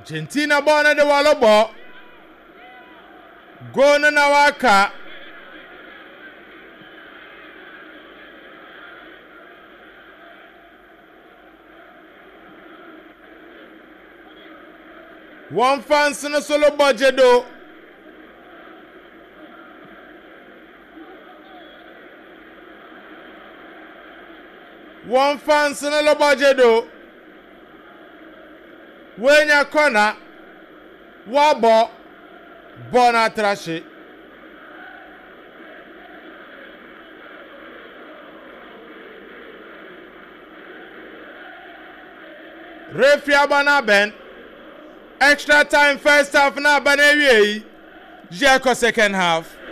Argentina bona de walobo. Gona na waka. One fans na solo budget do. One fans na lo budget do. Wenya corner. Wabo. Bona trashi. Referee abana ben. Extra time first half na banewi. Jeko second half.